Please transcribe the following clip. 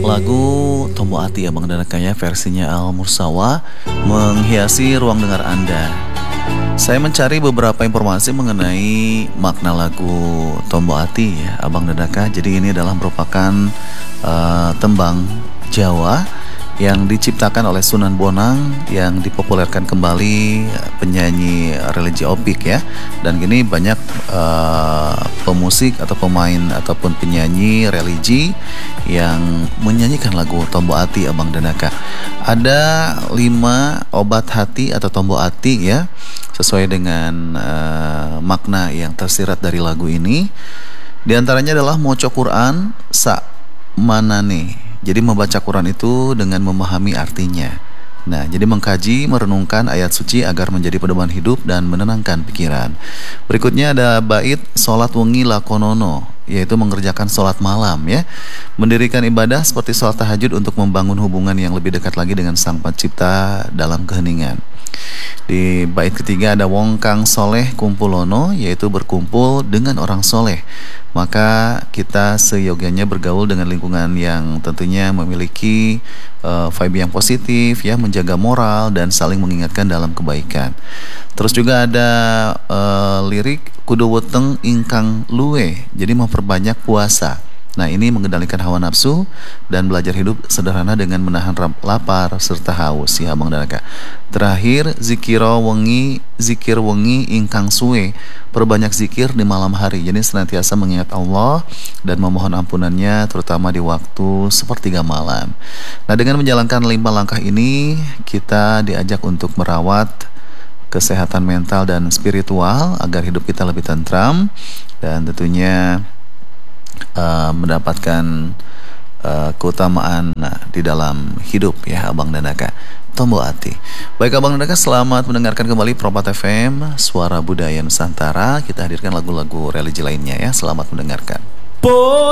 Lagu Tombo Ati Abang dan Akanya versinya Al Mursawa menghiasi ruang dengar Anda. Saya mencari beberapa informasi mengenai makna lagu Tombo Ati ya Abang dan Aka. Jadi ini adalah merupakan tembang Jawa yang diciptakan oleh Sunan Bonang, yang dipopulerkan kembali penyanyi religi Opik ya. Dan gini banyak pemusik atau pemain ataupun penyanyi religi yang menyanyikan lagu Tombo Ati Abang dan Aka. Ada 5 obat hati atau Tombo Ati ya, sesuai dengan makna yang tersirat dari lagu ini. Di antaranya adalah moco Quran sa manane. Jadi membaca Quran itu dengan memahami artinya. Nah, jadi mengkaji, merenungkan ayat suci agar menjadi pedoman hidup dan menenangkan pikiran. Berikutnya ada bait solat wengi lakonono, yaitu mengerjakan solat malam ya. Mendirikan ibadah seperti solat tahajud untuk membangun hubungan yang lebih dekat lagi dengan Sang Pencipta dalam keheningan. Di bait ketiga ada wong kang soleh kumpulono, yaitu berkumpul dengan orang soleh. Maka kita seyogianya bergaul dengan lingkungan yang tentunya memiliki vibe yang positif ya, menjaga moral dan saling mengingatkan dalam kebaikan. Terus juga ada lirik kudu weteng ingkang luwe, jadi memperbanyak puasa. Nah, ini mengendalikan hawa nafsu dan belajar hidup sederhana dengan menahan lapar serta haus ya Abang dan Aka. Terakhir, zikir wengi ingkang suwe, perbanyak zikir di malam hari. Jadi senantiasa mengingat Allah dan memohon ampunannya, terutama di waktu sepertiga malam. Nah, dengan menjalankan 5 langkah ini, kita diajak untuk merawat kesehatan mental dan spiritual agar hidup kita lebih tentram dan tentunya mendapatkan keutamaan di dalam hidup ya Abang dan Aka. Tombo Ati. Baik Abang dan Aka, selamat mendengarkan kembali Propat FM, Suara Budaya Nusantara. Kita hadirkan lagu-lagu religi lainnya ya. Selamat mendengarkan.